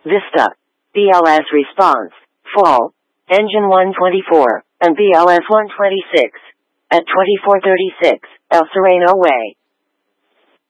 Vista, BLS response, full, engine 124, and BLS 126, at 2436, El Sereno Way.